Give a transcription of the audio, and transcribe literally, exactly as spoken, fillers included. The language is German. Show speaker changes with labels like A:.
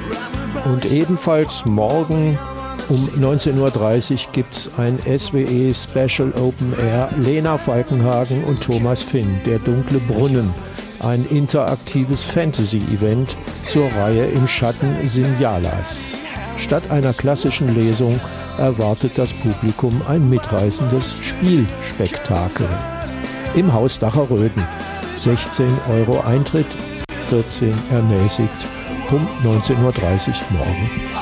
A: Und ebenfalls morgen um neunzehn Uhr dreißig gibt es ein S W E Special Open Air. Lena Falkenhagen und Thomas Finn, Der dunkle Brunnen. Ein interaktives Fantasy-Event zur Reihe Im Schatten Sinjalas. Statt einer klassischen Lesung erwartet das Publikum ein mitreißendes Spielspektakel. Im Haus Dacher-Röden. sechzehn Euro Eintritt, vierzehn ermäßigt, um neunzehn Uhr dreißig morgen.